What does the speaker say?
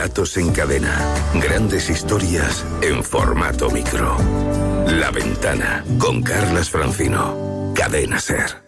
Relatos en cadena. Grandes historias en formato micro. La Ventana, con Carlas Francino. Cadena SER.